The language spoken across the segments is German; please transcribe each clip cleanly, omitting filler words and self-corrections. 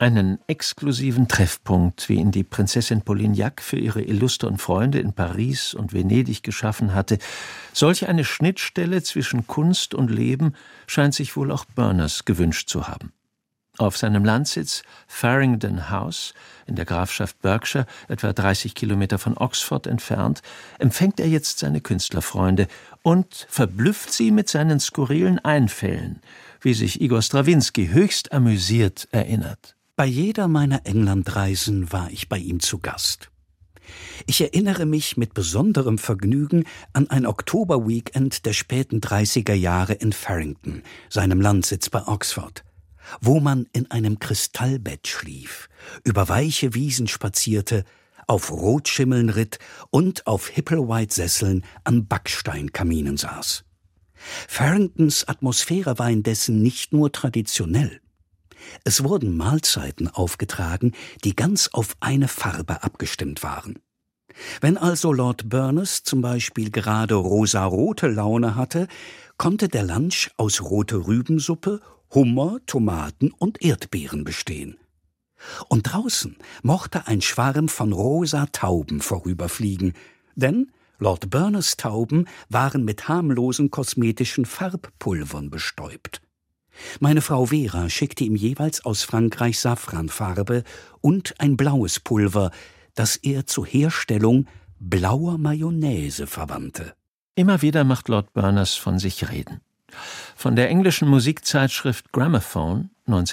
Einen exklusiven Treffpunkt, wie ihn die Prinzessin Polignac für ihre illustren Freunde in Paris und Venedig geschaffen hatte, solch eine Schnittstelle zwischen Kunst und Leben scheint sich wohl auch Berners gewünscht zu haben. Auf seinem Landsitz Farringdon House in der Grafschaft Berkshire, etwa 30 Kilometer von Oxford entfernt, empfängt er jetzt seine Künstlerfreunde und verblüfft sie mit seinen skurrilen Einfällen, wie sich Igor Strawinski höchst amüsiert erinnert. Bei jeder meiner Englandreisen war ich bei ihm zu Gast. Ich erinnere mich mit besonderem Vergnügen an ein Oktoberweekend der späten 30er Jahre in Farringdon, seinem Landsitz bei Oxford, wo man in einem Kristallbett schlief, über weiche Wiesen spazierte, auf Rotschimmeln ritt und auf Hipplewhite-Sesseln an Backsteinkaminen saß. Farringdons Atmosphäre war indessen nicht nur traditionell. Es wurden Mahlzeiten aufgetragen, die ganz auf eine Farbe abgestimmt waren. Wenn also Lord Berners zum Beispiel gerade rosarote Laune hatte, konnte der Lunch aus rote Rübensuppe, Hummer, Tomaten und Erdbeeren bestehen. Und draußen mochte ein Schwarm von rosa Tauben vorüberfliegen, denn Lord Berners Tauben waren mit harmlosen kosmetischen Farbpulvern bestäubt. Meine Frau Vera schickte ihm jeweils aus Frankreich Safranfarbe und ein blaues Pulver, das er zur Herstellung blauer Mayonnaise verwandte. Immer wieder macht Lord Berners von sich reden. Von der englischen Musikzeitschrift Gramophone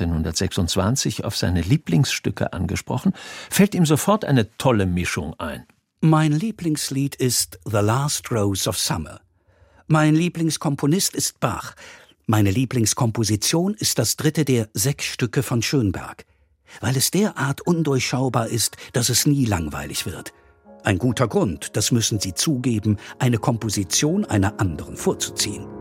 1926 auf seine Lieblingsstücke angesprochen, fällt ihm sofort eine tolle Mischung ein. Mein Lieblingslied ist The Last Rose of Summer. Mein Lieblingskomponist ist Bach. Meine Lieblingskomposition ist das 3. der 6 Stücke von Schönberg, weil es derart undurchschaubar ist, dass es nie langweilig wird. Ein guter Grund, das müssen Sie zugeben, eine Komposition einer anderen vorzuziehen.